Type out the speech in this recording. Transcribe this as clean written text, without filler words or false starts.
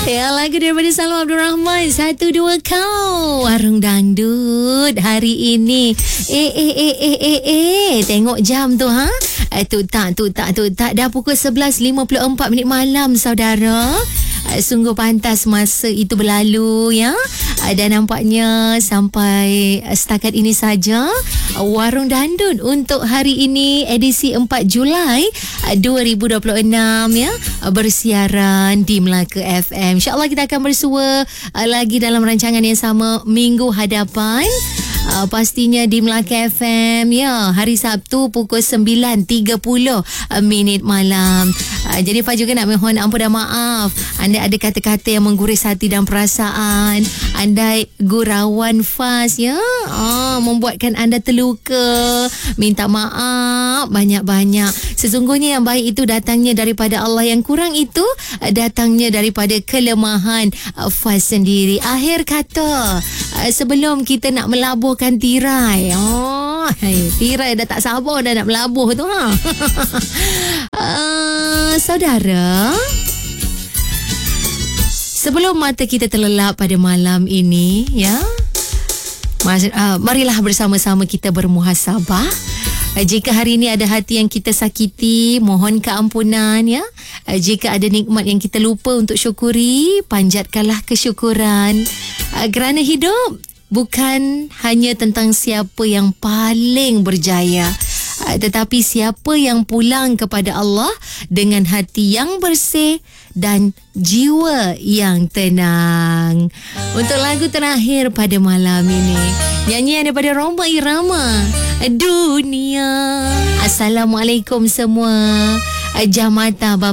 Ya, lagu daripada Salam Abdul Rahman, Satu Dua Kau, Warung Dangdut hari ini. Tengok jam tu, ha? Tu tak. Dah pukul 11.54 minit malam, saudara. Sungguh pantas masa itu berlalu, ya. Dan nampaknya sampai setakat ini saja Warung Dangdut untuk hari ini, edisi 4 Julai 2026, ya, bersiaran di Melaka FM. InsyaAllah kita akan bersua lagi dalam rancangan yang sama minggu hadapan. Pastinya di Melaka FM, ya, hari Sabtu pukul 9.30 minit malam. Jadi Fah juga nak mohon ampun dan maaf. Anda ada kata-kata yang mengguris hati dan perasaan. Anda gurauan Faz, ya, membuatkan anda terluka. Minta maaf banyak-banyak. Sesungguhnya yang baik itu datangnya daripada Allah, yang kurang itu datangnya daripada kelemahan Faz sendiri. Akhir kata, sebelum kita nak melabuhkan tirai, tirai dah tak sabar dah nak melabuh tu, ha. Saudara, sebelum mata kita terlelap pada malam ini, ya, marilah bersama-sama kita bermuhasabah. Jika hari ini ada hati yang kita sakiti, mohon keampunan, ya. Jika ada nikmat yang kita lupa untuk syukuri, panjatkanlah kesyukuran. Kerana hidup bukan hanya tentang siapa yang paling berjaya, tetapi siapa yang pulang kepada Allah dengan hati yang bersih dan jiwa yang tenang. Untuk lagu terakhir pada malam ini, nyanyian daripada Roma Irama, Dunia. Assalamualaikum semua. Jamata